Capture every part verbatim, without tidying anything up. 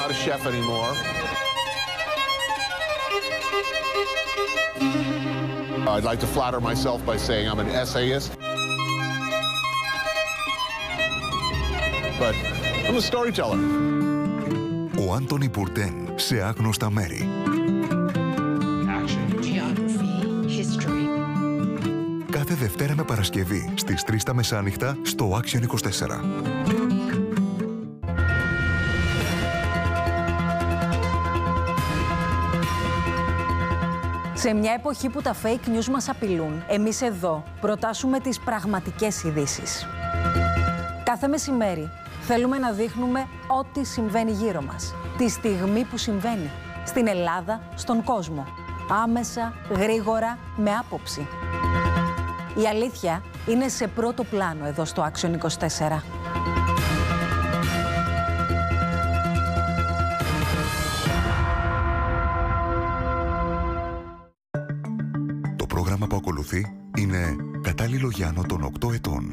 not a chef anymore. I'd like to flatter myself by saying I'm an essayist. But I'm a storyteller. Ο Άντονι Μπουρντέν σε άγνωστα μέρη. Action. Geography. History. Κάθε Δευτέρα με Παρασκευή στις τρεις τα μεσάνυχτα στο Action είκοσι τέσσερα. Σε μια εποχή που τα fake news μας απειλούν, εμείς εδώ προτάσουμε τις πραγματικές ειδήσεις. Κάθε μεσημέρι θέλουμε να δείχνουμε ό,τι συμβαίνει γύρω μας, τη στιγμή που συμβαίνει, στην Ελλάδα, στον κόσμο. Άμεσα, γρήγορα, με άποψη. Η αλήθεια είναι σε πρώτο πλάνο εδώ στο Action είκοσι τέσσερα. Το πρόγραμμα που ακολουθεί είναι κατάλληλο για άνω των οκτώ ετών.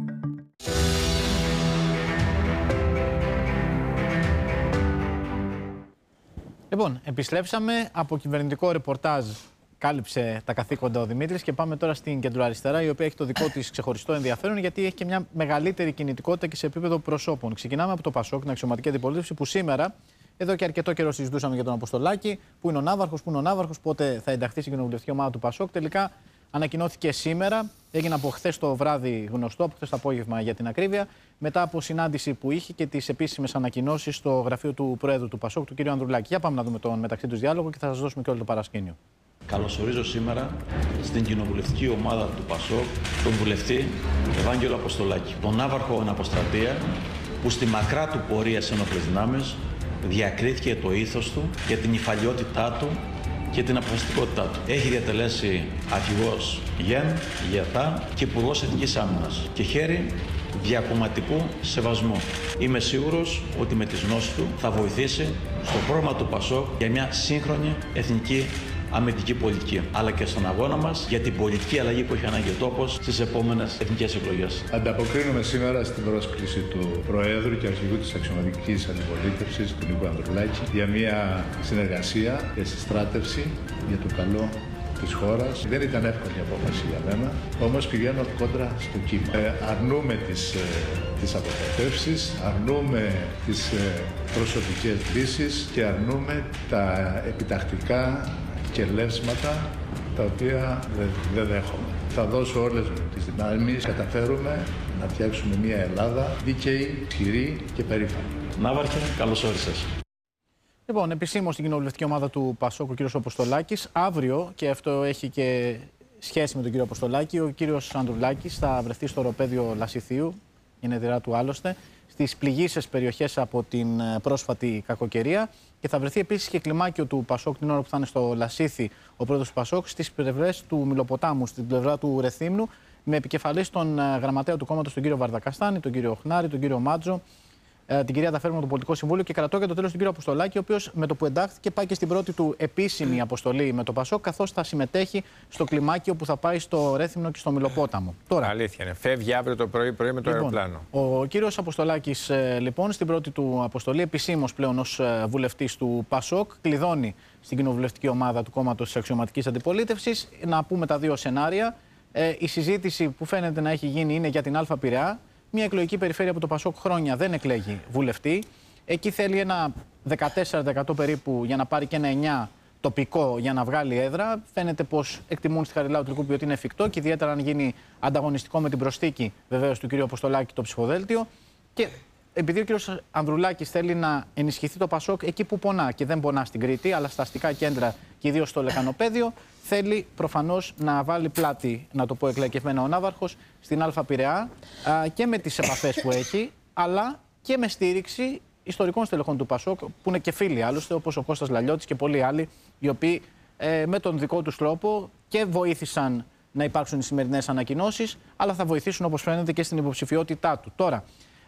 Λοιπόν, επιστρέψαμε. Από κυβερνητικό ρεπορτάζ κάλυψε τα καθήκοντα ο Δημήτρης και πάμε τώρα στην κεντροαριστερά, η οποία έχει το δικό της ξεχωριστό ενδιαφέρον, γιατί έχει και μια μεγαλύτερη κινητικότητα και σε επίπεδο προσώπων. Ξεκινάμε από το ΠΑΣΟΚ, την αξιωματική αντιπολίτευση, που σήμερα, εδώ και αρκετό καιρό συζητούσαμε για τον Αποστολάκη, που είναι ο Ναύαρχος, που είναι ο Ναύαρχος, πότε θα ενταχθεί στην κοινοβουλευτική ομάδα του ΠΑΣΟΚ. Τελικά ανακοινώθηκε σήμερα, έγινε από χθες το βράδυ γνωστό, από χθες το απόγευμα για την ακρίβεια, μετά από συνάντηση που είχε και τις επίσημες ανακοινώσεις στο γραφείο του Προέδρου του ΠΑΣΟΚ, του κ. Ανδρουλάκη. Για πάμε να δούμε τον μεταξύ τους διάλογο και θα σας δώσουμε και όλο το παρασκήνιο. Καλωσορίζω σήμερα στην κοινοβουλευτική ομάδα του ΠΑΣΟΚ τον βουλευτή Ευάγγελο Αποστολάκη, τον Ναύαρχο εν αποστρατεία, που στη μακρά του πορεία σε ενόπλες δυνάμεις διακρίθηκε το ήθος του για την υφαλιότητά του και την αποφασιστικότητά του. Έχει διατελέσει αρχηγός ΓΕΝ, ΓΕΘΑ και υπουργός Εθνικής Άμυνας και χέρι διακομματικού σεβασμού. Είμαι σίγουρος ότι με τις γνώσεις του θα βοηθήσει στο πρόγραμμα του ΠΑΣΟΚ για μια σύγχρονη εθνική αμυντική πολιτική, αλλά και στον αγώνα μας για την πολιτική αλλαγή που έχει ανάγκη ο τόπος στις επόμενες εθνικές εκλογές. Ανταποκρίνομαι σήμερα στην πρόσκληση του Προέδρου και Αρχηγού της Αξιωματικής Αντιπολίτευσης, του Νίκου Ανδρουλάκη, για μια συνεργασία και συστράτευση για το καλό της χώρας. Δεν ήταν εύκολη η απόφαση για μένα, όμως πηγαίνω κόντρα στο κύμα. Ε, αρνούμε τις, ε, τις αποκατεύσεις, αρνούμε τις ε, προσωπικές λύσεις και αρνούμε τα επιτακτικά και λεύσματα τα οποία δεν δε δέχομαι. Θα δώσω όλες μου τις δυνάμεις, καταφέρουμε να φτιάξουμε μια Ελλάδα δίκαιη, ισχυρή και περήφανη. Ναύαρχε, καλώς όρισες. Λοιπόν, επισήμως στην κοινοβουλευτική ομάδα του ΠΑΣΟΚ ο κύριος Αποστολάκης. Αύριο, και αυτό έχει και σχέση με τον κύριο Αποστολάκη, ο κύριος Ανδρουλάκης θα βρεθεί στο οροπέδιο Λασιθίου, είναι δειρά του άλλωστε, στις πληγείσες περιοχές από την πρόσφατη κακοκαιρία, και θα βρεθεί επίσης και κλιμάκιο του ΠΑΣΟΚ την ώρα που θα είναι στο Λασίθι ο πρόεδρος του ΠΑΣΟΚ, στις πλευρές του Μιλοποτάμου, στην πλευρά του Ρεθύμνου, με επικεφαλής τον γραμματέα του κόμματος, τον κύριο Βαρδακαστάνη, τον κύριο Χνάρη, τον κύριο Μάτζο, την κυρία Ταφέρμα, το Πολιτικό Συμβούλιο, και κρατώ για το τέλος τον κύριο Αποστολάκη, ο οποίος με το που εντάχθηκε πάει και στην πρώτη του επίσημη αποστολή με το ΠΑΣΟΚ, καθώς θα συμμετέχει στο κλιμάκιο που θα πάει στο Ρέθυμνο και στο Μιλοπόταμο. Τώρα, αλήθεια είναι. Φεύγει αύριο το πρωί-πρωί με το λοιπόν, αεροπλάνο. Ο κύριος Αποστολάκης, λοιπόν, στην πρώτη του αποστολή, επισήμως πλέον ως βουλευτής του ΠΑΣΟΚ, κλειδώνει στην κοινοβουλευτική ομάδα του κόμματος της Αξιωματικής Αντιπολίτευσης. Να πούμε τα δύο σενάρια. Ε, η συζήτηση που φαίνεται να έχει γίνει είναι για την Α Πειραιά. Μια εκλογική περιφέρεια που το ΠΑΣΟΚ χρόνια δεν εκλέγει βουλευτή. Εκεί θέλει ένα δεκατέσσερα τοις εκατό περίπου για να πάρει και ένα εννιά τοις εκατό τοπικό για να βγάλει έδρα. Φαίνεται πως εκτιμούν στη Χαριλάου Τρικούπη ότι είναι εφικτό, και ιδιαίτερα αν γίνει ανταγωνιστικό με την προσθήκη βεβαίως του κ. Αποστολάκη το ψηφοδέλτιο. Και επειδή ο κ. Ανδρουλάκης θέλει να ενισχυθεί το ΠΑΣΟΚ εκεί που πονά, και δεν πονά στην Κρήτη, αλλά στα αστικά κέντρα και ιδίως στο Λεκανοπέδιο, θέλει προφανώς να βάλει πλάτη, να το πω εκλεκευμένα, ο Ναύαρχος στην Α Πειραιά, και με τις επαφές που έχει, αλλά και με στήριξη ιστορικών στελεχών του ΠΑΣΟΚ, που είναι και φίλοι άλλωστε, όπως ο Κώστας Λαλιώτης και πολλοί άλλοι, οι οποίοι ε, με τον δικό τους τρόπο και βοήθησαν να υπάρξουν οι σημερινές ανακοινώσεις, αλλά θα βοηθήσουν, όπως φαίνεται, και στην υποψηφιότητά του. Τώρα,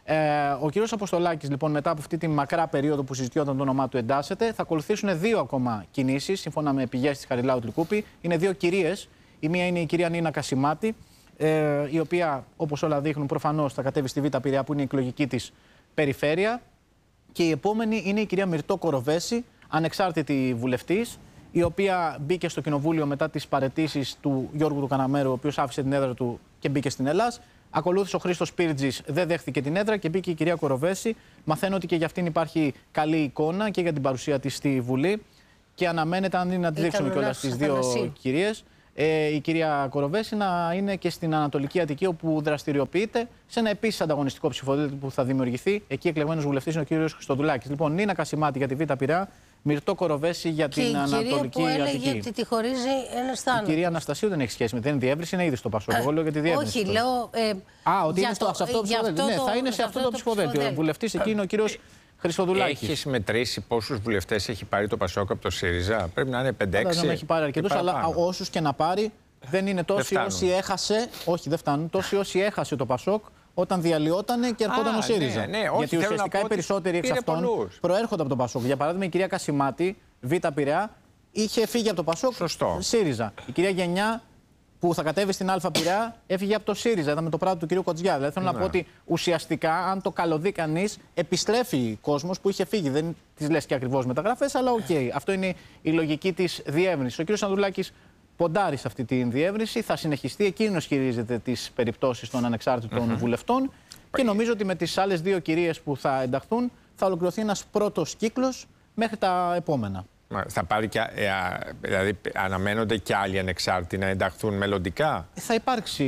Ε, ο κύριος Αποστολάκης, λοιπόν, μετά από αυτή τη μακρά περίοδο που συζητιόταν το όνομά του εντάσσεται, θα ακολουθήσουν δύο ακόμα κινήσεις, σύμφωνα με πηγές της Χαριλάου Τρικούπη. Είναι δύο κυρίες. Η μία είναι η κυρία Νίνα Κασιμάτη, ε, η οποία, όπως όλα δείχνουν, προφανώς θα κατέβει στη Β' Πειραιά, που είναι η εκλογική της περιφέρεια. Και η επόμενη είναι η κυρία Μυρτώ Κοροβέση, ανεξάρτητη βουλευτής, η οποία μπήκε στο κοινοβούλιο μετά τις παραιτήσεις του Γιώργου του Καναμέρου, ο οποίος άφησε την έδρα του και μπήκε στην Ελλάς. Ακολούθησε ο Χρήστος Πύρτζης, δεν δέχτηκε την έδρα και μπήκε η κυρία Κοροβέση. Μαθαίνω ότι και για αυτήν υπάρχει καλή εικόνα και για την παρουσία της στη Βουλή. Και αναμένεται, αν είναι να τη δείξουμε κιόλας στις δύο κυρίες, ε, η κυρία Κοροβέση να είναι και στην Ανατολική Αττική, όπου δραστηριοποιείται σε ένα επίσης ανταγωνιστικό ψηφοδέλτιο που θα δημιουργηθεί. Εκεί εκλεγμένος βουλευτής είναι ο κύριος Χριστοδουλάκης. Λοιπόν, Νίνα Κασιμάτη για τη Β' Πειραιά, Μυρτώ Κοροβέση για την Ανατολική Αττική. Και η κυρία που έλεγε ότι τη χωρίζει ένας θάνατος. Η κυρία Αναστασίου δεν έχει σχέση με την διεύρυνση, είναι ήδη στο Πασόκ. Εγώ λέω για τη διεύρυνση. Όχι, τώρα. λέω. Ε, Α, ότι είναι το, στο, σε αυτό το ψηφοδέλτιο. Ναι, θα είναι σε αυτό το ψηφοδέλτιο. Ο βουλευτής εκεί είναι ο κύριος Χριστοδουλάκης. Έχει μετρήσει πόσους βουλευτές έχει πάρει το Πασόκ από το ΣΥΡΙΖΑ? Πρέπει να είναι πέντε έξι. Δεν έχει πάρει αρκετούς, αλλά όσους και να πάρει δεν είναι τόσοι όσοι έχασε. Όχι, δεν φτάνουν. Τόσοι όσοι έχασε το Πασόκ όταν διαλυότανε και ερχόταν ο ΣΥΡΙΖΑ. Ναι, ναι, όχι, γιατί ουσιαστικά οι περισσότεροι εξ αυτών πολλούς. προέρχονται από το Πασόκ. Για παράδειγμα, η κυρία Κασιμάτη, Β' Πειραιά, είχε φύγει από το Πασόκ. Σωστό. ΣΥΡΙΖΑ. Η κυρία Γενιά, που θα κατέβει στην Α' Πειραιά, έφυγε από το ΣΥΡΙΖΑ. Ήταν με το πράγμα του κυρίου Κοτζιά. Δηλαδή θέλω ναι. να πω ότι ουσιαστικά, αν το καλωδεί κανείς, επιστρέφει κόσμος που είχε φύγει. Δεν τις λες και ακριβώς μεταγραφές, αλλά οκ. Okay. Αυτό είναι η λογική της διεύρυνσης. Ο κύριος Ανδρουλάκης ποντάρει σε αυτή τη διεύρυνση, θα συνεχιστεί. Εκείνος χειρίζεται τις περιπτώσεις των ανεξάρτητων mm-hmm. βουλευτών. Και νομίζω ότι με τις άλλες δύο κυρίες που θα ενταχθούν θα ολοκληρωθεί ένας πρώτος κύκλος μέχρι τα επόμενα. Θα πάρει και, ε, δηλαδή αναμένονται και άλλοι ανεξάρτητοι να ενταχθούν μελλοντικά. Θα υπάρξει,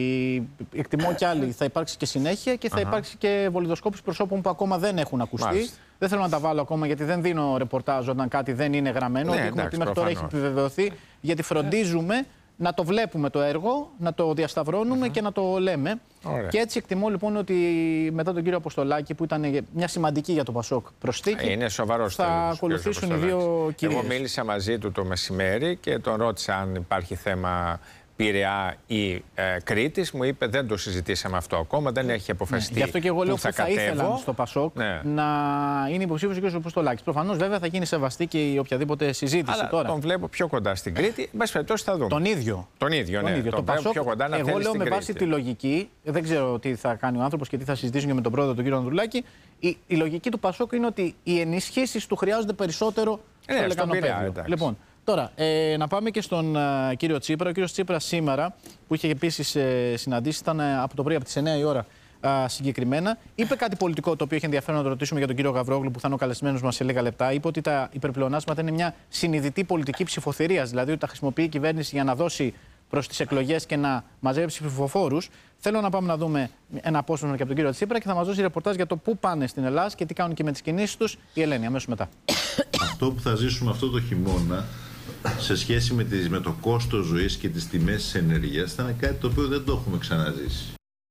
εκτιμώ κι άλλοι, θα υπάρξει και συνέχεια και θα uh-huh. υπάρξει και βολιδοσκόπηση προσώπων που ακόμα δεν έχουν ακουστεί. Μάλιστα. Δεν θέλω να τα βάλω ακόμα γιατί δεν δίνω ρεπορτάζ όταν κάτι δεν είναι γραμμένο. Ναι, εντάξει, ότι μέχρι τώρα έχει επιβεβαιωθεί, γιατί φροντίζουμε να το βλέπουμε το έργο, να το διασταυρώνουμε uh-huh. και να το λέμε. Ωραία. Και έτσι εκτιμώ λοιπόν ότι μετά τον κύριο Αποστολάκη, που ήταν μια σημαντική για το Πασόκ προσθήκη, είναι σοβαρός, θα τέλος, ακολουθήσουν οι δύο κυρίες. Εγώ μίλησα μαζί του το μεσημέρι και τον ρώτησα αν υπάρχει θέμα Πειραιά ή ε, Κρήτης. Μου είπε δεν το συζητήσαμε αυτό ακόμα, δεν έχει αποφασιστεί. Ναι, γι' αυτό και εγώ λέω που θα, θα ήθελαν στο Πασόκ ναι. να είναι υποψήφιος ο κ. Αποστολάκης. Προφανώς βέβαια θα γίνει σεβαστή και η οποιαδήποτε συζήτηση. Αλλά τώρα. Τον βλέπω πιο κοντά στην Κρήτη. Εν πάση περιπτώσει θα δούμε. Τον ίδιο. Τον ίδιο, ναι. Τον ίδιο. Τον το Πασόκ, πιο κοντά να εγώ λέω με βάση Κρήτη. τη λογική, δεν ξέρω τι θα κάνει ο άνθρωπος και τι θα συζητήσουν και με τον πρόεδρο τον κ. Ανδρουλάκη. Η, η λογική του Πασόκ είναι ότι οι ενισχύσεις του χρειάζονται περισσότερο ναι, στο λεκανοπέδιο. Λοιπόν, τώρα, ε, να πάμε και στον uh, κύριο Τσίπρα. Ο κύριος Τσίπρας σήμερα, που είχε επίσης ε, συναντήσει, ήταν ε, από το πρωί από τις εννιά η ώρα ε, συγκεκριμένα, είπε κάτι πολιτικό το οποίο έχει ενδιαφέρον να το ρωτήσουμε για τον κύριο Γαβρόγλου, που θα είναι ο καλεσμένος μας σε λίγα λεπτά. Είπε ότι τα υπερπλεονάσματα είναι μια συνειδητή πολιτική ψηφοθερίας, δηλαδή ότι τα χρησιμοποιεί η κυβέρνηση για να δώσει προς τις εκλογές και να μαζέψει ψηφοφόρους. Θέλω να πάμε να δούμε ένα απόσπασμα και από τον κύριο Τσίπρα και θα μας δώσει ρεπορτάζ για το πού πάνε στην Ελλάδα και τι κάνουν και με τις κινήσεις τους η Ελένη, αμέσως μετά. Αυτό που θα ζήσουμε αυτό το χειμώνα σε σχέση με, τις, με το κόστος ζωής και τις τιμές της ενέργειας ήταν κάτι το οποίο δεν το έχουμε ξαναζήσει.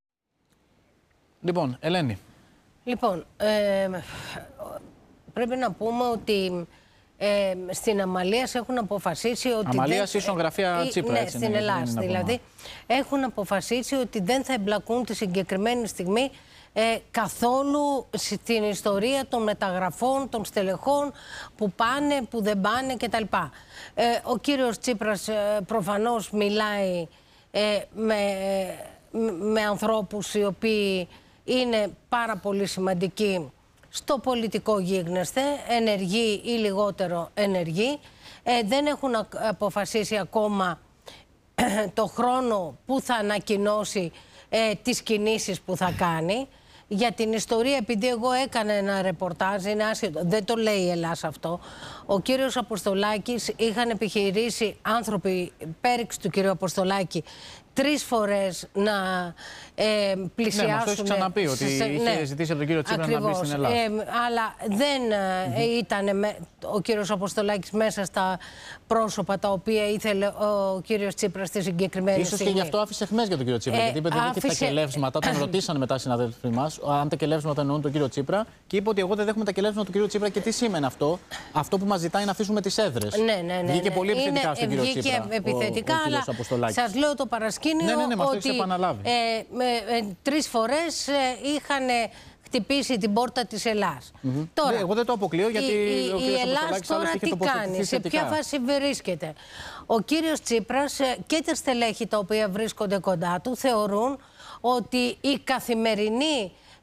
Λοιπόν, Ελένη. Λοιπόν, ε, πρέπει να πούμε ότι ε, στην Αμαλίας έχουν αποφασίσει ότι... Αμαλίας δεν... ίσον γραφεία Τσίπρα, ναι, έτσι. στην Ναι, Ελλάδα, δηλαδή. Έχουν αποφασίσει ότι δεν θα εμπλακούν τη συγκεκριμένη στιγμή Ε, καθόλου στην ιστορία των μεταγραφών, των στελεχών που πάνε, που δεν πάνε κτλ. Ε, ο κύριος Τσίπρας ε, προφανώς μιλάει ε, με, με ανθρώπους οι οποίοι είναι πάρα πολύ σημαντικοί στο πολιτικό γίγνεσθε, ενεργοί ή λιγότερο ενεργοί. Ε, δεν έχουν αποφασίσει ακόμα το χρόνο που θα ανακοινώσει ε, τις κινήσεις που θα κάνει. Για την ιστορία, επειδή εγώ έκανα ένα ρεπορτάζ, είναι άσχετο, δεν το λέει η Ελλάδα αυτό. Ο κύριος Αποστολάκης είχαν επιχειρήσει άνθρωποι πέριξ του κύριου Αποστολάκη τρεις φορές να ε, πλησιάσουν. Ναι, μας το έχει ξαναπεί ότι σε, είχε ναι, ζητήσει από τον κύριο Τσίπρα ακριβώς, να μπει στην Ελλάδα. Ε, αλλά δεν mm-hmm. ε, ήταν με, ο κύριος Αποστολάκης μέσα στα πρόσωπα τα οποία ήθελε ο κύριος Τσίπρας στη συγκεκριμένη Ίσως στιγμή. και γι' αυτό άφησε χμές για τον κύριο Τσίπρα. Ε, γιατί είπε ότι άφησε... τα κελεύσματα. Τον ρωτήσανε μετά οι συναδέλφοι μας αν τα κελεύσματα εννοούν τον κύριο Τσίπρα και είπε ότι εγώ δεν δέχομαι τα κελεύσματα του κύριου Τσίπρα. Και τι σημαίνει αυτό? Αυτό που μας ζητάει να αφήσουμε τις έδρες. Ναι, ναι, ναι, βγήκε ναι. πολύ επιθετικά είναι, στον κύριο βγήκε Τσίπρα. Επιθετικά, ο, ο αλλά σας λέω το παρασκήνιο. Ναι, ναι, ναι, μας ότι το έχεις επαναλάβει. Ε, ε, ε, τρεις φορές ε, είχαν χτυπήσει την πόρτα της Ελλάς. Mm-hmm. Τώρα, ναι, εγώ δεν το αποκλείω γιατί η, ο κύριος η Ελλάς τώρα τι κάνει, σε ποια φάση βρίσκεται. Ο κύριος Τσίπρας και τα στελέχη τα οποία βρίσκονται κοντά του θεωρούν ότι η καθημερινή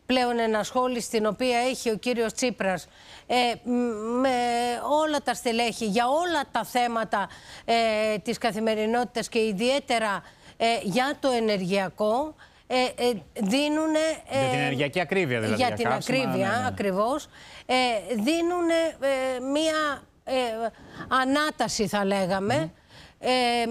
πλέον ενασχόληση την οποία έχει ο κύριος Τσίπρας ε, με όλα τα στελέχη για όλα τα θέματα ε, της καθημερινότητας και ιδιαίτερα ε, για το ενεργειακό, ε, ε, δίνουν... Ε, για την ενεργειακή ακρίβεια δηλαδή. Για, για την καύσιμα, ακρίβεια, ναι, ναι. ακριβώς. Ε, δίνουν ε, μία ε, ανάταση, θα λέγαμε. Mm-hmm.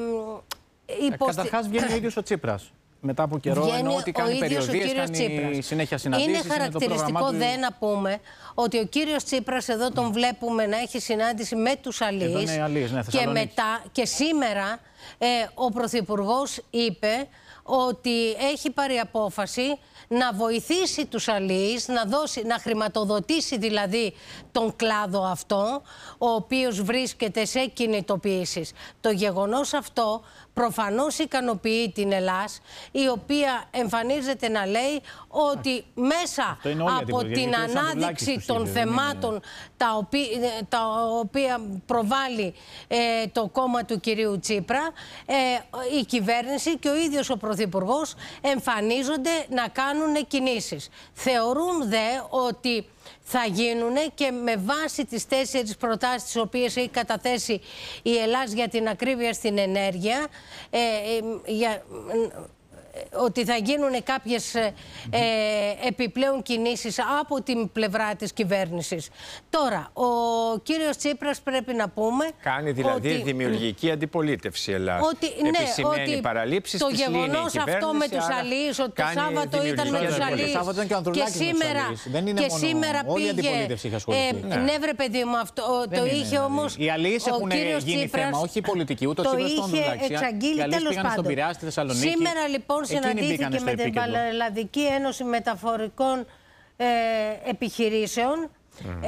ε, υποστη... ε, καταρχάς βγαίνει ο ίδιος ο Τσίπρας. Μετά από καιρό, Βγαίνει εννοώ ότι κάνει περιοδίες, κάνει Τσίπρας. συνέχεια συναντήσεις. Είναι χαρακτηριστικό είναι δε να πούμε ότι ο κύριος Τσίπρας εδώ τον βλέπουμε να έχει συνάντηση με τους αλείς. Ναι, και μετά και σήμερα ε, ο Πρωθυπουργός είπε ότι έχει πάρει απόφαση να βοηθήσει τους αλείς, να, δώσει, να χρηματοδοτήσει δηλαδή τον κλάδο αυτό, ο οποίος βρίσκεται σε κινητοποιήσεις. Το γεγονός αυτό προφανώς ικανοποιεί την Ελλάς, η οποία εμφανίζεται να λέει ότι μέσα από την ανάδειξη των θεμάτων είναι... τα, οποία, τα οποία προβάλλει ε, το κόμμα του κυρίου Τσίπρα, ε, η κυβέρνηση και ο ίδιος ο Πρωθυπουργός εμφανίζονται να κάνουν κινήσεις. Θεωρούν δε ότι θα γίνουν και με βάση τις τέσσερις προτάσεις τις οποίες έχει καταθέσει η Ελλάς για την ακρίβεια στην ενέργεια, ε, ε, για, ότι θα γίνουν κάποιες ε, επιπλέον κινήσεις από την πλευρά της κυβέρνησης. Τώρα, ο κύριος Τσίπρας πρέπει να πούμε... Κάνει δηλαδή ότι, δημιουργική αντιπολίτευση η Ελλάδα. Ότι, ναι, επισημαίνει ότι παραλήψεις, το της γεγονός αυτό με τους αλείς, ότι το Σάββατο ήταν με τους αλείς και σήμερα, και σήμερα πήγε... Ε, ναι. ναι βρε παιδί μου, αυτό το είναι, είχε όμως οι αλείς έχουν γίνει θέμα, όχι η πολιτική, ούτε ο Τσίπρας τον Ανδρουλάκη. Οι αλείς πήγαν στον Πειραιά, στη Θεσσαλονίκη. Σήμερα λοιπόν συναντήθηκε με την Πανελλαδική Ένωση Μεταφορικών ε, Επιχειρήσεων. Mm.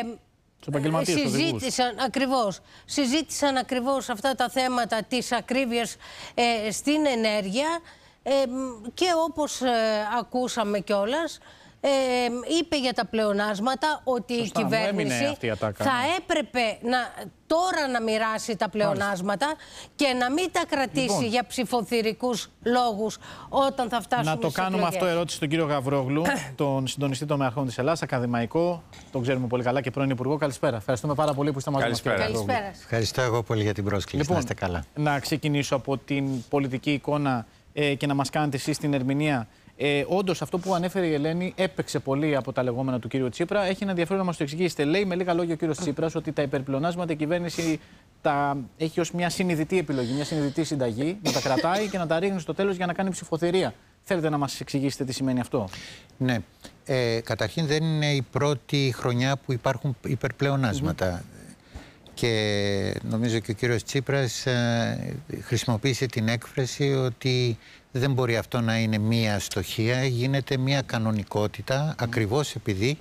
Ε, συζήτησαν, ακριβώς, συζήτησαν ακριβώς αυτά τα θέματα της ακρίβειας ε, στην ενέργεια ε, και όπως ε, ακούσαμε κιόλας, Ε, είπε για τα πλεονάσματα ότι Σωστά, η κυβέρνηση θα έπρεπε να, τώρα να μοιράσει τα πλεονάσματα Μάλιστα. και να μην τα κρατήσει λοιπόν, για ψηφοθυρικούς λόγους όταν θα φτάσουμε Να το κάνουμε εκλογές. αυτό ερώτηση στον κύριο Γαβρόγλου, τον συντονιστή των Μεαρχών της Ελλάδας, ακαδημαϊκό, τον ξέρουμε πολύ καλά και πρώην Υπουργό. Καλησπέρα. Ευχαριστούμε πάρα πολύ που είστε μαζί μας. Καλησπέρα. Ευχαριστώ εγώ πολύ για την πρόσκληση. Λοιπόν, να είστε καλά. Να ξεκινήσω από την πολιτική εικόνα ε, και να μας κάνετε εσείς την ερμηνεία. Ε, όντως, αυτό που ανέφερε η Ελένη έπαιξε πολύ από τα λεγόμενα του κύριου Τσίπρα. Έχει ένα ενδιαφέρον να μας το εξηγήσετε. Λέει με λίγα λόγια ο κύριος Τσίπρας ότι τα υπερπλεονάσματα η κυβέρνηση τα έχει ως μια συνειδητή επιλογή, μια συνειδητή συνταγή, να τα κρατάει και να τα ρίχνει στο τέλος για να κάνει ψηφοθυρία. Θέλετε να μας εξηγήσετε τι σημαίνει αυτό? Ναι. Ε, καταρχήν, δεν είναι η πρώτη χρονιά που υπάρχουν υπερπλεονάσματα. Mm-hmm. Και νομίζω και ο κύριος Τσίπρας ε, χρησιμοποίησε την έκφραση ότι δεν μπορεί αυτό να είναι μία στοχεία, γίνεται μία κανονικότητα, mm. ακριβώς επειδή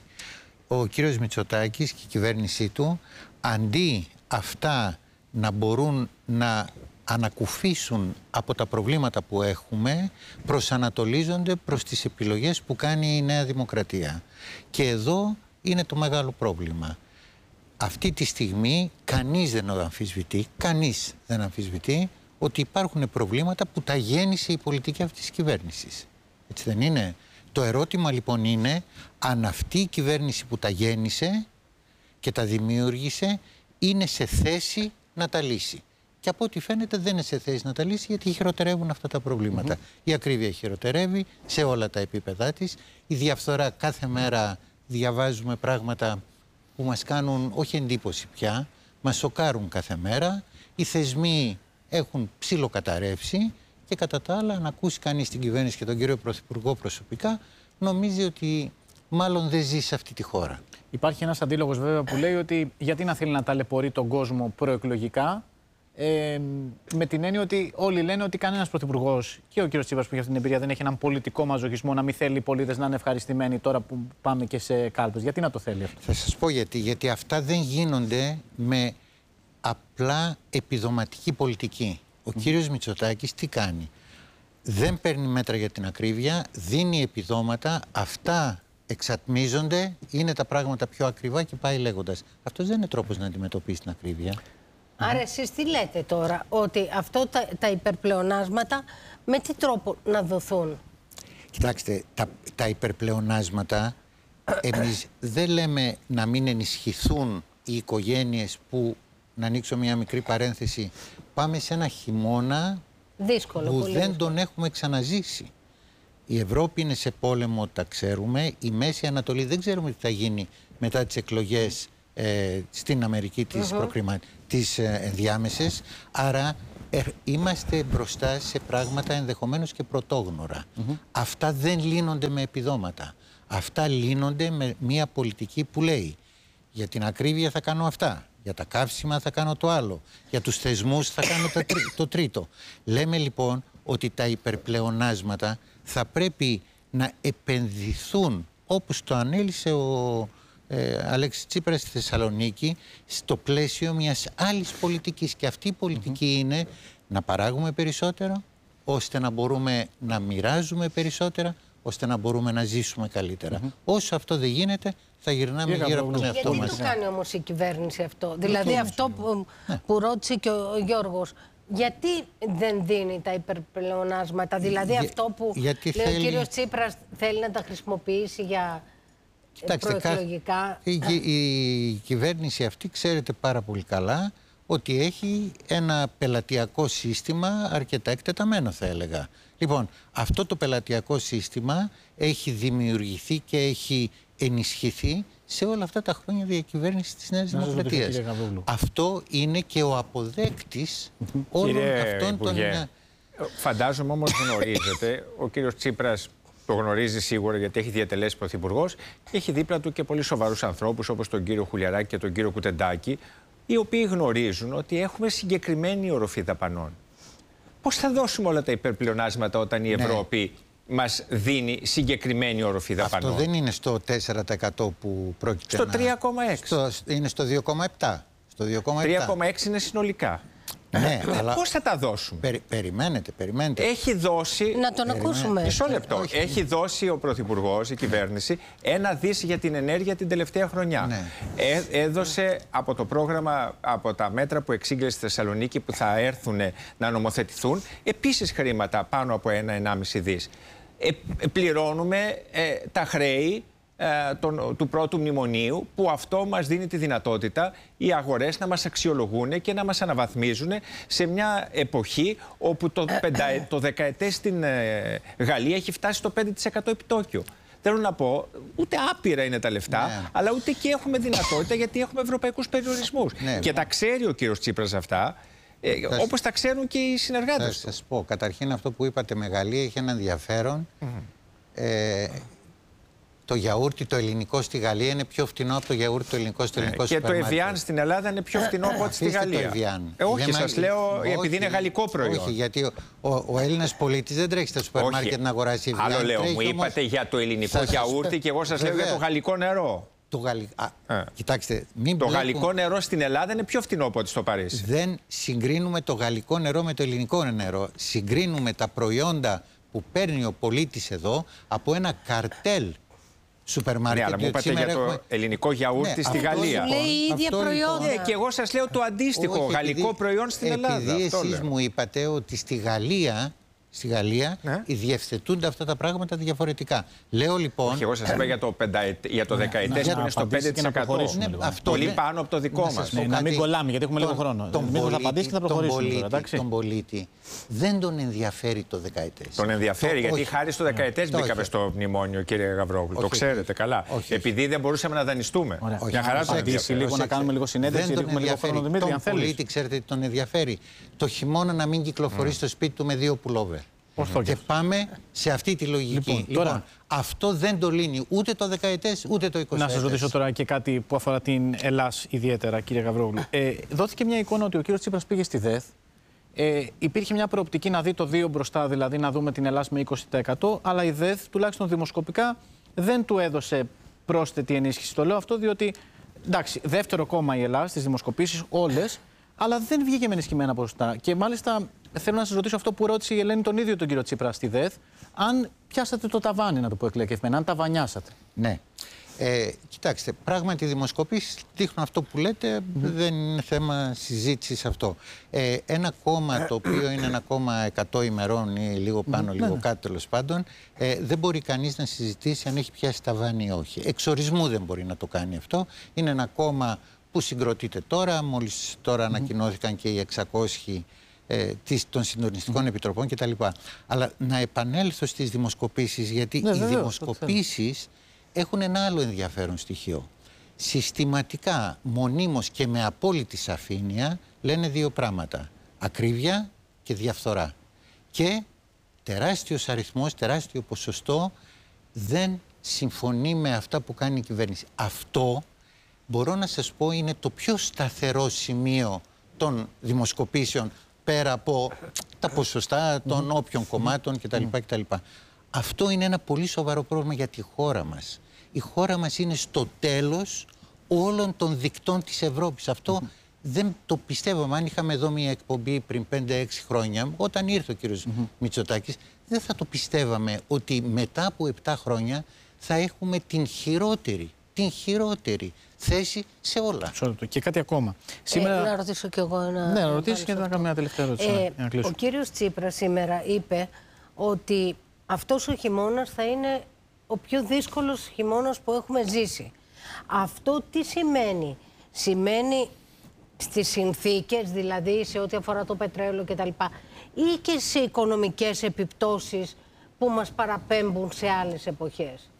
ο κύριος Μητσοτάκης και η κυβέρνησή του, αντί αυτά να μπορούν να ανακουφίσουν από τα προβλήματα που έχουμε, προσανατολίζονται προς τις επιλογές που κάνει η Νέα Δημοκρατία. Και εδώ είναι το μεγάλο πρόβλημα. Αυτή τη στιγμή κανείς δεν αμφισβητεί, κανείς δεν αμφισβητεί ότι υπάρχουν προβλήματα που τα γέννησε η πολιτική αυτής της κυβέρνησης. Έτσι δεν είναι? Το ερώτημα λοιπόν είναι αν αυτή η κυβέρνηση που τα γέννησε και τα δημιούργησε είναι σε θέση να τα λύσει. Και από ό,τι φαίνεται δεν είναι σε θέση να τα λύσει, γιατί χειροτερεύουν αυτά τα προβλήματα. Mm-hmm. Η ακρίβεια χειροτερεύει σε όλα τα επίπεδά της. Η διαφθορά, κάθε μέρα διαβάζουμε πράγματα που μας κάνουν όχι εντύπωση πια, μας σοκάρουν κάθε μέρα. Οι θεσμοί έχουν ψιλοκαταρρεύσει και κατά τα άλλα, αν ακούσει κανείς την κυβέρνηση και τον κύριο Πρωθυπουργό προσωπικά, νομίζει ότι μάλλον δεν ζει σε αυτή τη χώρα. Υπάρχει ένας αντίλογος βέβαια που λέει ότι γιατί να θέλει να ταλαιπωρεί τον κόσμο προεκλογικά, ε, με την έννοια ότι όλοι λένε ότι κανένας πρωθυπουργός και ο κύριος Τσίπρας που έχει αυτή την εμπειρία δεν έχει έναν πολιτικό μαζοχισμό, να μην θέλει οι πολίτες να είναι ευχαριστημένοι τώρα που πάμε και σε κάλπες. Γιατί να το θέλει αυτό? Θα σας πω γιατί. Γιατί αυτά δεν γίνονται με απλά επιδοματική πολιτική. Ο mm. κύριος Μητσοτάκης τι κάνει? Δεν παίρνει μέτρα για την ακρίβεια, δίνει επιδόματα, αυτά εξατμίζονται, είναι τα πράγματα πιο ακριβά και πάει λέγοντας. Αυτός δεν είναι τρόπος να αντιμετωπίσει την ακρίβεια. Άρα εσείς τι λέτε τώρα, ότι αυτό τα, τα υπερπλεονάσματα με τι τρόπο να δοθούν? Κοιτάξτε, τα, τα υπερπλεονάσματα, εμείς δεν λέμε να μην ενισχυθούν οι οικογένειες που, να ανοίξω μια μικρή παρένθεση, πάμε σε ένα χειμώνα δύσκολο, που πολύ δεν δύσκολο. τον έχουμε ξαναζήσει. Η Ευρώπη είναι σε πόλεμο, τα ξέρουμε. Η Μέση Ανατολή δεν ξέρουμε τι θα γίνει μετά τις εκλογές ε, στην Αμερική, τις, uh-huh. προκριμα... τις ε, ενδιάμεσες. Άρα ε, είμαστε μπροστά σε πράγματα ενδεχομένως και πρωτόγνωρα. Uh-huh. Αυτά δεν λύνονται με επιδόματα. Αυτά λύνονται με μια πολιτική που λέει για την ακρίβεια θα κάνω αυτά, για τα καύσιμα θα κάνω το άλλο, για τους θεσμούς θα κάνω το, τρί... το τρίτο. Λέμε λοιπόν ότι τα υπερπλεονάσματα θα πρέπει να επενδυθούν, όπως το ανέλησε ο ε, Αλέξης Τσίπρας στη Θεσσαλονίκη, στο πλαίσιο μιας άλλης πολιτικής. Και αυτή η πολιτική mm-hmm. είναι να παράγουμε περισσότερο, ώστε να μπορούμε να μοιράζουμε περισσότερα, ώστε να μπορούμε να ζήσουμε καλύτερα. Mm-hmm. Όσο αυτό δεν γίνεται, θα γυρνάμε Είχα γύρω από τον εαυτό μας. Γιατί το κάνει όμως η κυβέρνηση αυτό? Δηλαδή mm-hmm. αυτό που, ναι. που ρώτησε και ο Γιώργος. Γιατί δεν δίνει τα υπερπλεονάσματα, δηλαδή για, αυτό που λέει θέλει... ο κύριος Τσίπρας θέλει να τα χρησιμοποιήσει για Κοιτάξτε, προεκλογικά. Η, η, η κυβέρνηση αυτή ξέρετε πάρα πολύ καλά ότι έχει ένα πελατειακό σύστημα αρκετά εκτεταμένο, θα έλεγα. Λοιπόν, αυτό το πελατειακό σύστημα έχει δημιουργηθεί και έχει ενισχυθεί σε όλα αυτά τα χρόνια διακυβέρνησης της Νέας Δημοκρατίας. Αυτό είναι και ο αποδέκτης όλων Κύριε αυτών Υπουργέ, των... Φαντάζομαι όμως γνωρίζετε, ο κύριος Τσίπρας το γνωρίζει σίγουρα γιατί έχει διατελέσει πρωθυπουργός και έχει δίπλα του και πολύ σοβαρούς ανθρώπους όπως τον κύριο Χουλιαράκη και τον κύριο Κουτεντάκη, οι οποίοι γνωρίζουν ότι έχουμε συγκεκριμένη οροφή δαπανών. Πώς θα δώσουμε όλα τα υπερπλεονάσματα όταν η Ευρώπη ναι. μας δίνει συγκεκριμένη οροφή δαπανών? Αυτό δεν είναι στο τέσσερα τοις εκατό που πρόκειται στο να... τρία κόμμα έξι. Στο... Είναι στο δύο κόμμα επτά. Στο τρία κόμμα έξι είναι συνολικά. Ναι, αλλά... Πώς θα τα δώσουμε? Περι... Περιμένετε, περιμένετε. Έχει δώσει... Να τον ακούσουμε. Μισό λεπτό. Όχι. Έχει δώσει ο Πρωθυπουργός, η κυβέρνηση, ένα δις για την ενέργεια την τελευταία χρονιά. Ναι. Ε, έδωσε από το πρόγραμμα, από τα μέτρα που εξήγηλε στη Θεσσαλονίκη που θα έρθουν να νομοθετηθούν, επίσης χρήματα πάνω από ένα ενάμιση δις. Ε, πληρώνουμε ε, τα χρέη Τον, του πρώτου μνημονίου, που αυτό μας δίνει τη δυνατότητα οι αγορές να μας αξιολογούν και να μας αναβαθμίζουν σε μια εποχή όπου το, πεντα, το δεκαετές στην ε, Γαλλία έχει φτάσει στο πέντε τοις εκατό επιτόκιο. Θέλω να πω, ούτε άπειρα είναι τα λεφτά, ναι. αλλά ούτε και έχουμε δυνατότητα γιατί έχουμε ευρωπαϊκούς περιορισμούς. Ναι, και ναι. τα ξέρει ο κύριος Τσίπρας αυτά, ε, σας... όπως τα ξέρουν και οι συνεργάτες του. Θα σας πω, καταρχήν αυτό που είπατε με Γαλλία έχει ένα ενδιαφέρον. Mm-hmm. ε, Το γιαούρτι το ελληνικό στη Γαλλία είναι πιο φτηνό από το γιαούρτι το ελληνικό στο ελληνικό σούπερ μάρκετ. Και το Evian στην Ελλάδα είναι πιο φτηνό από ό,τι στη Γαλλία. Ε, όχι, σας λέω όχι, επειδή είναι γαλλικό προϊόν. Όχι, γιατί ο, ο, ο Έλληνας πολίτης δεν τρέχει στα σούπερ μάρκετ να αγοράσει Evian. Άλλο λέω, μου είπατε όμως... για το ελληνικό σας... γιαούρτι και εγώ σας λέω για το γαλλικό νερό. Το γαλλι... Α, κοιτάξτε, μην το μπλέκουμε... γαλλικό νερό στην Ελλάδα είναι πιο φτηνό από ό,τι στο Παρίσι. Δεν συγκρίνουμε το γαλλικό νερό με το ελληνικό νερό. Συγκρίνουμε τα προϊόντα που παίρνει ο πολίτης εδώ από ένα καρτέλ σούπερ μάρκετ. Ναι, αλλά μου είπατε για το έχουμε... ελληνικό γιαούρτι ναι, στη Γαλλία. Λέει η ίδια αυτό προϊόντα. Λοιπόν... Ναι, και εγώ σας λέω το αντίστοιχο όχι, γαλλικό επειδή... προϊόν στην επειδή Ελλάδα. Επειδή εσείς λέω. μου είπατε ότι στη Γαλλία, στη Γαλλία ναι. διευθετούνται αυτά τα πράγματα διαφορετικά. Λέω λοιπόν... Όχι, εγώ σας είπα για το, πενταετ... για το δεκαετές που είναι στο πέντε τοις εκατό. Ναι, αυτό, πολύ ναι. πάνω από το δικό να μας. Ναι, να μην κολλάμε γιατί έχουμε τον, λίγο χρόνο. Τον Μήπως πολίτη, απαντήσει και θα προχωρήσουμε. Τον πολίτη, τώρα, τον πολίτη δεν τον ενδιαφέρει το δεκαετές. Τον ενδιαφέρει το, γιατί όχι. χάρη στο δεκαετές μπήκαμε όχι. στο μνημόνιο, κύριε Γαβρόγλου. Το ξέρετε καλά. Όχι. Επειδή δεν μπορούσαμε να δανειστούμε. Μια χαρά το ενδιαφέρει. Λίγο να κάνουμε λίγο συνέντευξη, γιατί έχουμε λίγο χρόνο, Δημήτρη, αν θέλεις. Τον πολίτη, ξέρετε τι τον ενδιαφέρει? Το χειμώνα να μην κυκλοφορεί στο σπίτι του με δύο πουλόβερ. Mm. Και πάμε σε αυτή τη λογική. Λοιπόν, λοιπόν τώρα... αυτό δεν το λύνει ούτε το δεκαετές ούτε το εικοσαετές. Να σας ρωτήσω τώρα και κάτι που αφορά την Ελλάς ιδιαίτερα, κύριε Γαβρόγλου. Ε, δόθηκε μια εικόνα ότι ο κύριος Τσίπρας πήγε στη ΔΕΘ. Ε, υπήρχε μια προοπτική να δει το δύο μπροστά, δηλαδή να δούμε την Ελλάς με είκοσι τοις εκατό, αλλά η ΔΕΘ, τουλάχιστον δημοσκοπικά, δεν του έδωσε πρόσθετη ενίσχυση. Το λέω αυτό διότι, εντάξει, δεύτερο κόμμα η Ελλάς, στις δημοσκοπήσεις όλες, αλλά δεν βγήκε με ενισχυμένα ποσοστά. Και μάλιστα θέλω να σας ρωτήσω αυτό που ρώτησε η Ελένη τον ίδιο τον κύριο Τσίπρα στη ΔΕΘ, αν πιάσατε το ταβάνι, να το πω εκλεκευμένα, αν ταβανιάσατε. Ναι. Ε, κοιτάξτε, πράγματι οι δημοσκοπήσεις δείχνουν αυτό που λέτε, mm-hmm. δεν είναι θέμα συζήτησης αυτό. Ε, ένα κόμμα το οποίο είναι ένα κόμμα εκατό ημερών ή λίγο πάνω, mm-hmm. λίγο mm-hmm. κάτω τέλος πάντων, ε, δεν μπορεί κανείς να συζητήσει αν έχει πιάσει ταβάνι ή όχι. Εξορισμού δεν μπορεί να το κάνει αυτό. Είναι ένα κόμμα που συγκροτείται τώρα, μόλις τώρα mm-hmm. ανακοινώθηκαν και οι εξακόσιοι ε, των συντονιστικών mm-hmm. επιτροπών κτλ. Αλλά να επανέλθω στις δημοσκοπήσεις, γιατί ναι, οι βεβαίως, δημοσκοπήσεις έχουν ένα άλλο ενδιαφέρον στοιχείο. Συστηματικά, μονίμως και με απόλυτη σαφήνεια λένε δύο πράγματα. Ακρίβεια και διαφθορά. Και τεράστιος αριθμός, τεράστιο ποσοστό δεν συμφωνεί με αυτά που κάνει η κυβέρνηση. Αυτό μπορώ να σας πω είναι το πιο σταθερό σημείο των δημοσκοπήσεων πέρα από τα ποσοστά των όποιων κομμάτων κτλ. κτλ. Αυτό είναι ένα πολύ σοβαρό πρόβλημα για τη χώρα μας. Η χώρα μας είναι στο τέλος όλων των δικτών της Ευρώπης. Αυτό mm-hmm. δεν το πιστεύαμε. Αν είχαμε εδώ μια εκπομπή πριν πέντε έξι χρόνια, όταν ήρθε ο κύριος mm-hmm. Μητσοτάκης, δεν θα το πιστεύαμε ότι μετά από επτά χρόνια θα έχουμε την χειρότερη, την χειρότερη θέση σε όλα. Και κάτι ακόμα. Σήμερα... Ε, να ρωτήσω κι εγώ ένα... Ναι, να ρωτήσω και να κάνω μια τελευταία ερώτηση. Ε, ο κύριος Τσίπρας σήμερα είπε ότι αυτός ο χειμώνας θα είναι ο πιο δύσκολος χειμώνας που έχουμε ζήσει. Αυτό τι σημαίνει? Σημαίνει στις συνθήκες, δηλαδή σε ό,τι αφορά το πετρέλαιο κτλ. Ή και σε οικονομικές επιπτώσεις που μας παραπέμπουν σε άλλες εποχές?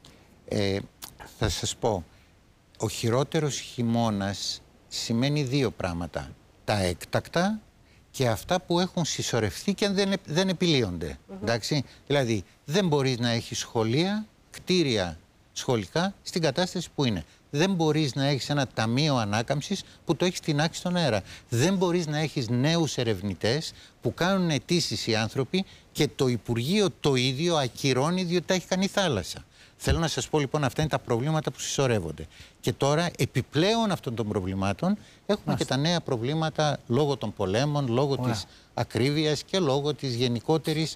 Ε, θα σας πω, ο χειρότερος χειμώνας σημαίνει δύο πράγματα. Τα έκτακτα και αυτά που έχουν συσσωρευτεί και δεν, δεν επιλύονται. Mm-hmm. Εντάξει? Δηλαδή, δεν μπορείς να έχεις σχολεία, κτίρια σχολικά στην κατάσταση που είναι. Δεν μπορείς να έχεις ένα ταμείο ανάκαμψης που το έχεις τεινάξει στον αέρα. Δεν μπορείς να έχεις νέους ερευνητές που κάνουν αιτήσεις οι άνθρωποι και το Υπουργείο το ίδιο ακυρώνει διότι τα έχει κάνει θάλασσα. Θέλω να σας πω λοιπόν, αυτά είναι τα προβλήματα που συσσωρεύονται. Και τώρα, επιπλέον αυτών των προβλημάτων, έχουμε Μάλιστα. και τα νέα προβλήματα λόγω των πολέμων, λόγω Ωραία. της ακρίβειας και λόγω της γενικότερης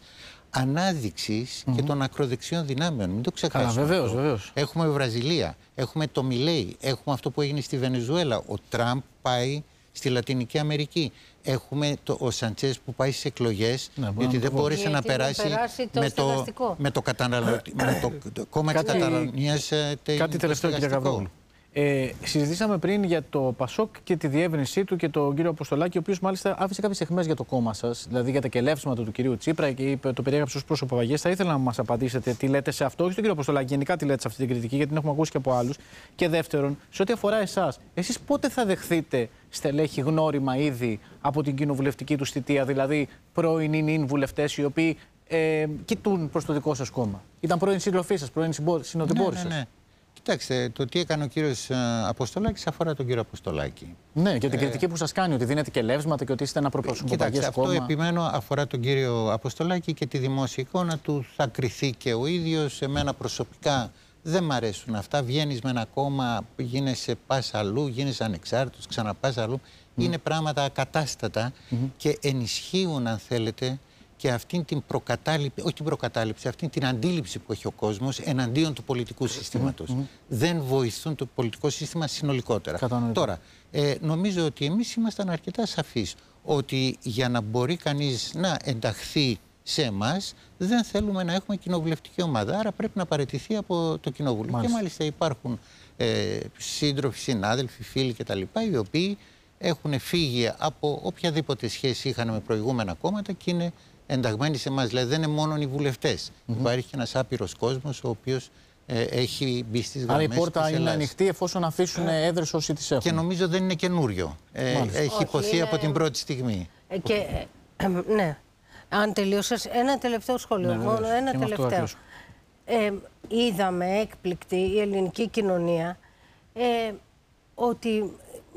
ανάδειξης mm-hmm. και των ακροδεξιών δυνάμεων. Μην το ξεχάσουμε. Καλά, βεβαίως, βεβαίως. Έχουμε Βραζιλία, έχουμε το Μιλέι, έχουμε αυτό που έγινε στη Βενεζουέλα. Ο Τραμπ πάει στη Λατινική Αμερική. Έχουμε το, ο Σαντσές που πάει στις εκλογές, ναι, διότι δεν μπόρεσε γιατί να περάσει, περάσει το με, το, με το, καταναλω... με το, το κόμμα της Καταλωνίας. Κάτι τελευταίο, κύριε Γαβρόγλου. Ε, συζητήσαμε πριν για το Πασόκ και τη διεύρυνσή του και τον κύριο Αποστολάκη, ο οποίος μάλιστα άφησε κάποιες αιχμές για το κόμμα σας, δηλαδή για τα κελεύσματα του κυρίου Τσίπρα και είπε, το περιέγραψε ως πρόσωπο βαγές. Θα ήθελα να μας απαντήσετε τι λέτε σε αυτό, όχι στον κύριο Αποστολάκη, γενικά τι λέτε σε αυτή την κριτική, γιατί την έχουμε ακούσει και από άλλους. Και δεύτερον, σε ό,τι αφορά εσάς, εσείς πότε θα δεχθείτε στελέχη γνώριμα ήδη από την κοινοβουλευτική του θητεία, δηλαδή πρώην ιν βουλευτές οι οποίοι ε, κοιτούν προς το δικό σας κόμμα? Ήταν πρώην συντροφοί σας, πρώην συνοδοιπόροι σας. Ναι, ναι, ναι. Κοιτάξτε, το τι έκανε ο κύριος Αποστολάκης αφορά τον κύριο Αποστολάκη. Ναι, και την ε... κριτική που σας κάνει, ότι δίνετε και λεύσματα και ότι είστε ένα προπροσωποπαγές κόμμα. Αυτό επιμένω αφορά τον κύριο Αποστολάκη και τη δημόσια εικόνα του. Θα κριθεί και ο ίδιος. Εμένα προσωπικά δεν μ' αρέσουν αυτά. Βγαίνεις με ένα κόμμα, γίνεσαι πας αλλού, γίνεσαι ανεξάρτητος, ξαναπάς αλλού. Mm. Είναι πράγματα ακατάστατα mm-hmm. και ενισχύουν, αν θέλετε, και αυτήν την προκατάληψη, όχι την προκατάληψη, αυτήν την αντίληψη που έχει ο κόσμος εναντίον του πολιτικού συστήματος. Mm-hmm. Δεν βοηθούν το πολιτικό σύστημα συνολικότερα. Κατανοητό. Τώρα, ε, νομίζω ότι εμείς ήμασταν αρκετά σαφείς ότι για να μπορεί κανείς να ενταχθεί σε εμάς, δεν θέλουμε να έχουμε κοινοβουλευτική ομάδα. Άρα πρέπει να παραιτηθεί από το κοινοβούλιο. Μάλιστα. Και μάλιστα υπάρχουν ε, σύντροφοι, συνάδελφοι, φίλοι κτλ. Οι οποίοι έχουν φύγει από οποιαδήποτε σχέση είχαν με προηγούμενα κόμματα και είναι ενταγμένοι σε εμάς. Δηλαδή δεν είναι μόνο οι βουλευτές. Mm-hmm. Υπάρχει και ένας άπειρος κόσμος ο οποίος ε, έχει μπει στις γραμμές. Άρα η πόρτα είναι ανοιχτή εφόσον αφήσουν ε, έδρες όσοι τις έχουν. Και νομίζω δεν είναι καινούριο. Ε, έχει Όχι, υποθεί είναι... από την πρώτη στιγμή. Ε, και, ε, ε, ναι. Αν τελείωσες, ένα τελευταίο σχόλιο. Ναι, μόνο ένα και τελευταίο. Ε, είδαμε έκπληκτη η ελληνική κοινωνία ε, ότι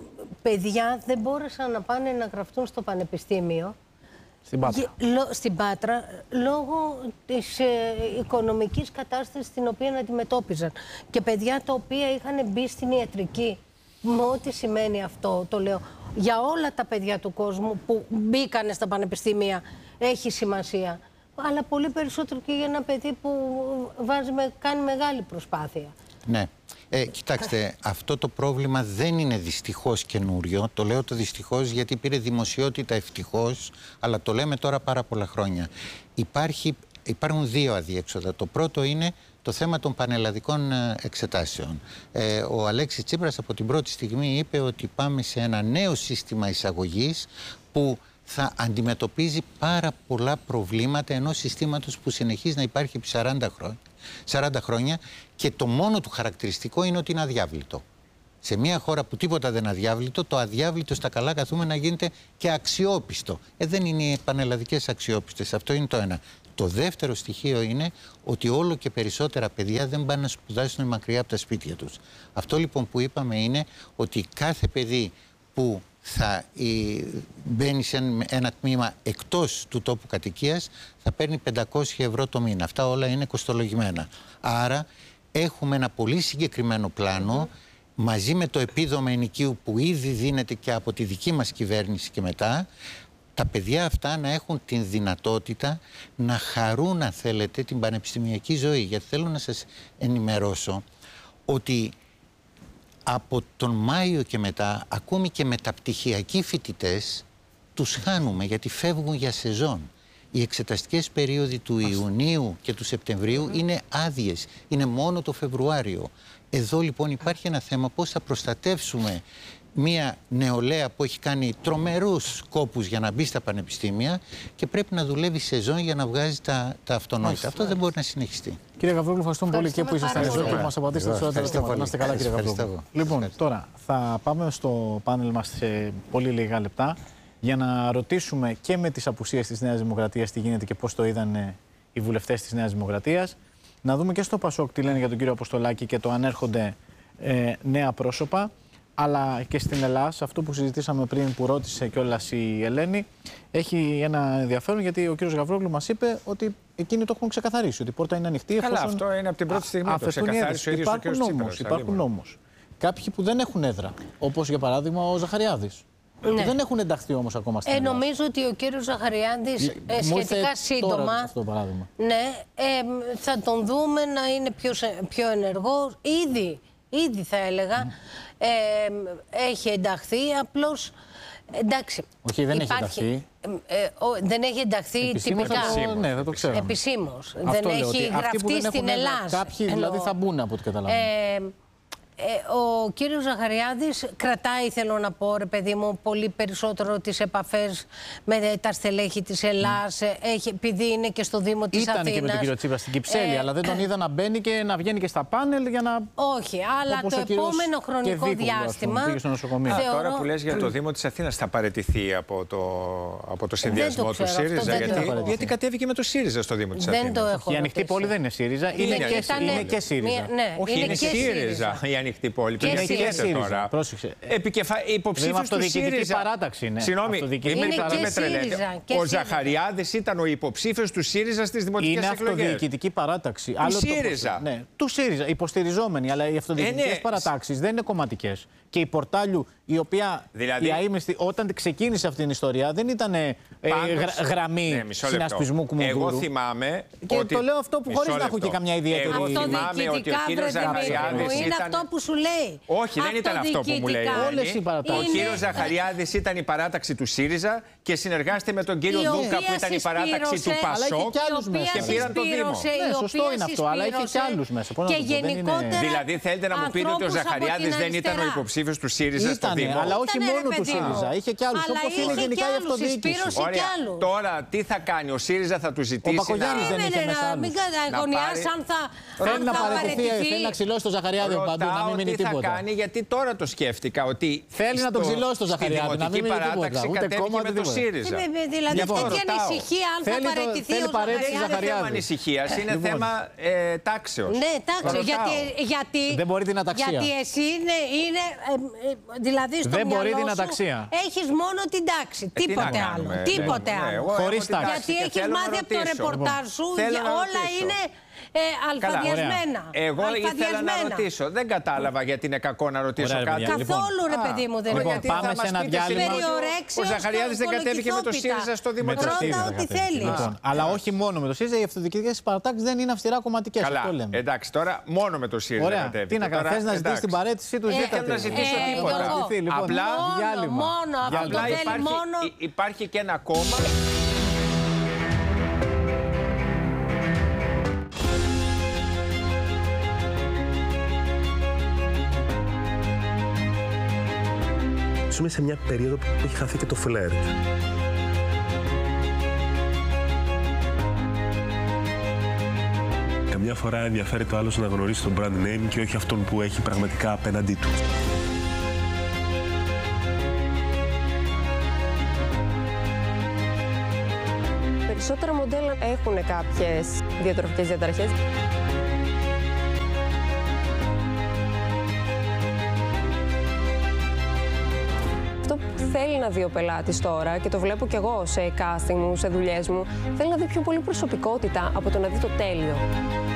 παιδιά δεν μπόρεσαν να πάνε να γραφτούν στο πανεπιστήμιο. Στην Πάτρα. Λο, στην Πάτρα, λόγω της ε, οικονομικής κατάστασης την οποία αντιμετώπιζαν. Και παιδιά τα οποία είχαν μπει στην ιατρική. Με ό,τι σημαίνει αυτό, το λέω, για όλα τα παιδιά του κόσμου που μπήκανε στα πανεπιστήμια έχει σημασία. Αλλά πολύ περισσότερο και για ένα παιδί που βάζει, κάνει μεγάλη προσπάθεια. Ναι. Ε, κοιτάξτε, αυτό το πρόβλημα δεν είναι δυστυχώς καινούριο. Το λέω το δυστυχώς γιατί πήρε δημοσιότητα ευτυχώς, αλλά το λέμε τώρα πάρα πολλά χρόνια. Υπάρχει, υπάρχουν δύο αδιέξοδα. Το πρώτο είναι το θέμα των πανελλαδικών εξετάσεων. Ε, ο Αλέξης Τσίπρας από την πρώτη στιγμή είπε ότι πάμε σε ένα νέο σύστημα εισαγωγής που θα αντιμετωπίζει πάρα πολλά προβλήματα ενός συστήματος που συνεχίζει να υπάρχει επί σαράντα χρόνια. σαράντα χρόνια και το μόνο του χαρακτηριστικό είναι ότι είναι αδιάβλητο. Σε μια χώρα που τίποτα δεν είναι αδιάβλητο, το αδιάβλητο στα καλά καθούμενα γίνεται και αξιόπιστο. Ε, δεν είναι οι πανελλαδικές αξιόπιστες. Αυτό είναι το ένα. Το δεύτερο στοιχείο είναι ότι όλο και περισσότερα παιδιά δεν πάνε να σπουδάσουν μακριά από τα σπίτια τους. Αυτό λοιπόν που είπαμε είναι ότι κάθε παιδί που θα η, μπαίνει σε ένα τμήμα εκτός του τόπου κατοικίας θα παίρνει πεντακόσια ευρώ το μήνα. Αυτά όλα είναι κοστολογημένα. Άρα έχουμε ένα πολύ συγκεκριμένο πλάνο mm-hmm. μαζί με το επίδομα ενοικίου που ήδη δίνεται και από τη δική μας κυβέρνηση και μετά, τα παιδιά αυτά να έχουν την δυνατότητα να χαρούν, αν θέλετε, την πανεπιστημιακή ζωή. Γιατί θέλω να σας ενημερώσω ότι από τον Μάιο και μετά, ακόμη και μεταπτυχιακοί φοιτητές, τους χάνουμε γιατί φεύγουν για σεζόν. Οι εξεταστικές περίοδοι του Ιουνίου και του Σεπτεμβρίου mm-hmm. είναι άδειες. Είναι μόνο το Φεβρουάριο. Εδώ λοιπόν υπάρχει ένα θέμα πώς θα προστατεύσουμε μια νεολαία που έχει κάνει τρομερούς κόπους για να μπει στα πανεπιστήμια και πρέπει να δουλεύει σεζόν για να βγάζει τα, τα αυτονόητα. Αυτό δεν μπορεί να συνεχιστεί. Κύριε Γαβρόγλου, ευχαριστούμε πολύ και που ήσασταν εδώ και μας απαντήσατε σε όλα τα ερωτήματα. Να είστε καλά, κύριε Γαβρόγλου. Λοιπόν, τώρα θα πάμε στο πάνελ μας σε πολύ λίγα λεπτά για να ρωτήσουμε και με τις απουσίες της Νέας Δημοκρατίας τι γίνεται και πώς το είδαν οι βουλευτές της Νέας Δημοκρατίας. Να δούμε και στο Πασόκ τι λένε για τον κύριο Αποστολάκη και το αν έρχονται ε, νέα πρόσωπα. Αλλά και στην Ελλάδα, αυτό που συζητήσαμε πριν που ρώτησε κιόλας η Ελένη, έχει ένα ενδιαφέρον γιατί ο κύριος Γαβρόγλου μας είπε ότι εκείνοι το έχουν ξεκαθαρίσει, ότι η πόρτα είναι ανοιχτή. Καλά, αυτό είναι από την πρώτη στιγμή που ξεκαθάρισε ο ίδιος ο κύριος Τσίπρας. Υπάρχουν όμως κάποιοι που δεν έχουν έδρα, όπως για παράδειγμα ο Ζαχαριάδης. Ναι. Δεν έχουν ενταχθεί όμως ακόμα στην ε, Ελλάδα. Νομίζω ότι ο κύριος Ζαχαριάδης ε, σχετικά σύντομα αυτό, παράδειγμα. Ναι, ε, θα τον δούμε να είναι πιο, πιο ενεργός. Ήδη, ήδη θα έλεγα, mm. ε, έχει ενταχθεί, απλώς εντάξει. Όχι, δεν υπάρχει, έχει ενταχθεί. Ε, ε, ο, δεν έχει ενταχθεί επισήμως τυπικά. Το, ναι, δεν το ξέρω. Επισήμως. Δεν λέω, έχει γραφτεί στην Ελλάδα. Κάποιοι δηλαδή θα μπουν από ό,τι καταλαβαίνω. Ε, Ε, ο κύριος Ζαχαριάδης κρατάει, θέλω να πω, ρε παιδί μου, πολύ περισσότερο τις επαφές με τα στελέχη της Ελλάς, mm. έχει, επειδή είναι και στο Δήμο της Ήταν Αθήνας. Ήταν και με τον κύριο Τσίπρα στην Κυψέλη, ε, αλλά δεν τον είδα να μπαίνει και να βγαίνει και στα πάνελ για να... Όχι, αλλά το επόμενο χρονικό Δίκο, διάστημα... Α, θεωρώ... Τώρα που λες για το Δήμο της Αθήνας θα παραιτηθεί από το, από το συνδυασμό το ξέρω, του ΣΥΡΙΖΑ, γιατί, γιατί κατέβηκε με το ΣΥΡΙΖΑ στο Δήμο της Αθήνας. Η ανοιχτή πόλη δεν είναι ΣΥΡΙΖΑ, είναι και ΣΥΡΙΖΑ. Όχι, είναι ΣΥΡΙΖΑ η ανοιχτή πόλη. Τώρα. Πρόσεξε. Επικεφα... Υποψήφιος του ΣΥΡΙΖΑ. Παράταξη είναι. Συγγνώμη, με τρελαίνετε. Ο Ζαχαριάδης ήταν ο υποψήφιος του ΣΥΡΙΖΑ στις δημοτικές είναι εκλογές. Είναι αυτοδιοικητική παράταξη. Του ΣΥΡΙΖΑ. Το... Ναι, του ΣΥΡΙΖΑ. Υποστηριζόμενοι, αλλά οι αυτοδιοικητικές ε, ναι. παρατάξεις δεν είναι κομματικές. Και η Πορτάλιου, η οποία δηλαδή... η αείμνηστη, όταν ξεκίνησε αυτή την ιστορία, δεν ήταν ε, Πάντως, γραμμή ναι, συνασπισμού κουμουντούρου. Εγώ θυμάμαι. Και ότι... το λέω αυτό που χωρίς να έχω και καμιά ιδιαίτερη. Εγώ θυμάμαι ότι ο κύριος Ζαχαριάδης είναι αυτό που σου λέει. Όχι, δεν ήταν αυτό που μου λέει. Όλες οι παρατάξεις. Ο κύριος Ζαχαριάδης ήταν η παράταξη του ΣΥΡΙΖΑ και συνεργάστηκε με τον κύριο Ντούκα που ήταν η παράταξη του ΠΑΣΟΚ και πήραν το Δήμο. Σωστό είναι αυτό, αλλά είχε και άλλους μέσα. Δηλαδή θέλετε να μου πείτε ότι ο Ζαχαριάδης δεν ήταν ο υποψήφιος του ΣΥΡΙΖΑ στο Δήμο. Αλλά όχι μόνο του ΣΥΡΙΖΑ, είχε και άλλους. Όπως είναι γενικά η αυτοδιοίκηση. Ωραία, τώρα τι θα κάνει, ο ΣΥΡΙΖΑ θα του ζητήσει να... Ο Πακογιάννης δεν είχε μέσα άλλους. Μην καταγωνιάς αν θα Θέλει να παραιτηθεί, θέλει να ξυλώσει το Ζαχαριάδη παντού, να μην μείνει τίποτα. Τι θα κάνει, γιατί τώρα το σκέφτηκα ότι θέλει να τον ξυλώσει το Ζαχαριάδη, να μην μείνει τίποτα. Ούτε κόμμα, με το ΣΥΡΙΖΑ. Δηλαδή τέτοια ανησυχία αν θα παραιτηθεί ο Ζαχαριάδης. Δεν είναι θέμα ανησυχίας, είναι θέμα τάξεως. Ναι, τάξεως, γιατί... Δεν μπορεί την αταξία. Γιατί εσύ είναι... Δηλαδή στο μυαλό σου έχεις μόνο την τάξη, τίποτε άλλο. Τίποτε άλλο. Χωρίς τάξη. Γιατί έχεις μάθει από το ρεπορτάζ σου, όλα είναι... ε, αλφαδιασμένα. Εγώ ήθελα να αλφαδιασμένα. ρωτήσω. Δεν κατάλαβα γιατί είναι κακό να ρωτήσω Ωραία, κάτι. παιδιά. Καθόλου, ρε παιδί μου, δεν Λοιπόν, είναι. πάμε σε ένα διάλειμμα. Ο Ζαχαριάδης δεν κατέβηκε με το ΣΥΡΙΖΑ στο δημοτικό. Ρώτα ό,τι θέλει. Λοιπόν, αλλά όχι μόνο με το ΣΥΡΙΖΑ, οι αυτοδιοικητικές της Σπαρτάκης δεν είναι αυστηρά κομματικές. Καλά, Αυτό λέμε. εντάξει, τώρα μόνο με το ΣΥΡΙΖΑ Ωραία. κατέβηκε. Τι να Τώρα, κάνει, θες να ζητήσεις εντάξει. την παρέτησή του, Ε, ζήτατε. να ζητήσω Ε, τίποτα. Γιώργο, Λοιπόν, Απλά μόνο, διάλειμμα. μόνο, αυτό το Απλά θέλει υπάρχει, μόνο. υ- υπάρχει και ένα κόμμα. Ζούμε σε μια περίοδο που έχει χαθεί και το φλερτ. Καμιά φορά ενδιαφέρει το άλλος να γνωρίσει τον brand name και όχι αυτόν που έχει πραγματικά απέναντί του. Περισσότερα μοντέλα έχουν κάποιες διατροφικές διαταραχές. Αυτό που θέλει να δει ο πελάτης τώρα, και το βλέπω κι εγώ σε casting μου, σε δουλειές μου, θέλει να δει πιο πολύ προσωπικότητα από το να δει το τέλειο.